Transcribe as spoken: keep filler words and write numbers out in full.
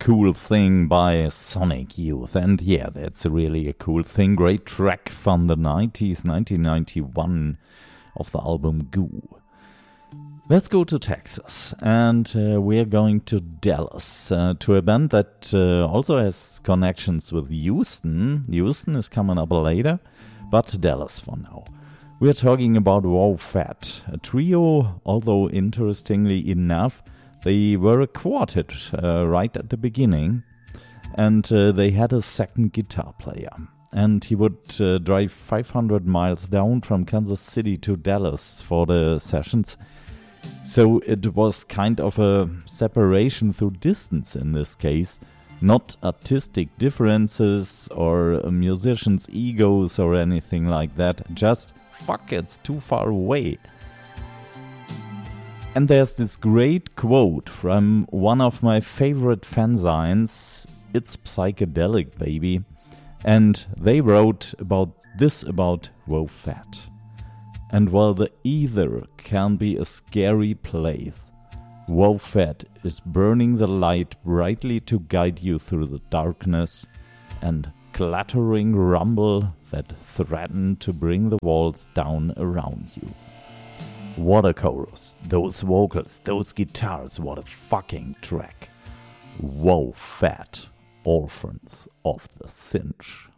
Cool Thing by Sonic Youth. And yeah, that's really a cool thing. Great track from the nineties, nineteen ninety-one, of the album Goo. Let's go to Texas, and uh, we're going to Dallas, uh, to a band that uh, also has connections with Houston. Houston is coming up later, but Dallas for now. We're talking about Wow Fat, a trio, although interestingly enough, they were a quartet uh, right at the beginning, and uh, they had a second guitar player. And he would uh, drive five hundred miles down from Kansas City to Dallas for the sessions. So it was kind of a separation through distance in this case, not artistic differences or a musicians' egos or anything like that, just fuck, it's too far away. And there's this great quote from one of my favorite fanzines, It's Psychedelic Baby, and they wrote about this about Wow Fat. And while the ether can be a scary place, Wow Fat is burning the light brightly to guide you through the darkness and clattering rumble that threaten to bring the walls down around you. What a chorus, those vocals, those guitars, what a fucking track. Wow Fat, Orphans of the Cinch.